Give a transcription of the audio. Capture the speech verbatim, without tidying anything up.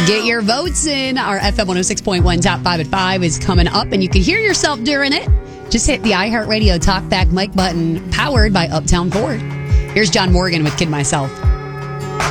Get your votes in. Our F M one oh six point one Top five at five is coming up, and you can hear yourself during it. Just hit the iHeartRadio Talkback mic button, powered by Uptown Ford. Here's John Morgan with Kid Myself.